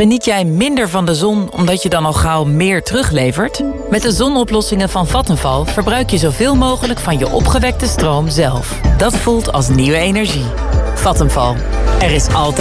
Geniet jij minder van de zon omdat je dan al gauw meer teruglevert? Met de zonoplossingen van Vattenfall verbruik je zoveel mogelijk van je opgewekte stroom zelf. Dat voelt als nieuwe energie. Vattenfall. Er is altijd